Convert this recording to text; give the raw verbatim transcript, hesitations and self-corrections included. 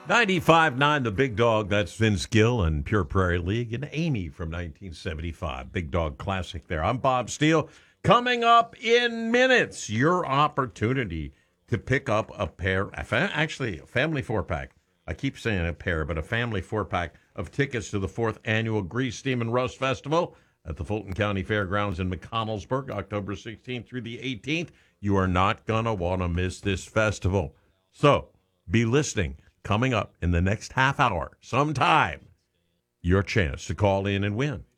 ninety-five nine, The Big Dog. That's Vince Gill and Pure Prairie League and Amy from nineteen seventy-five. Big Dog classic there. I'm Bob Steele. Coming up in minutes, your opportunity to pick up a pair, a fa- actually a family four-pack. I keep saying a pair, but a family four-pack of tickets to the fourth annual Grease, Steam, and Rust Festival at the Fulton County Fairgrounds in McConnellsburg, October sixteenth through the eighteenth. You are not going to want to miss this festival. So be listening. Coming up in the next half hour, sometime, your chance to call in and win.